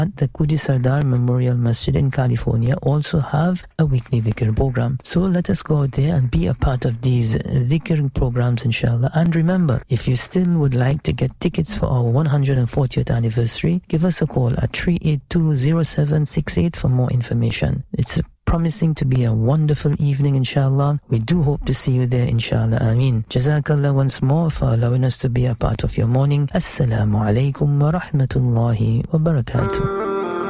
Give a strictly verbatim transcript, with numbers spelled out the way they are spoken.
at the Kudi Sardar Memorial Masjid in California also have a weekly dhikr program. So let us go out there and be a part of these dhikr programs, inshallah. And remember, if you still would like to get tickets for our one hundred fortieth anniversary, give us a call at three eight two zero seven six eight for more information. It's promising to be a wonderful evening, inshallah. We do hope to see you there, inshallah. Ameen. Jazakallah once more for allowing us to be a part of your morning. Assalamu alaikum wa rahmatullahi wa barakatuh.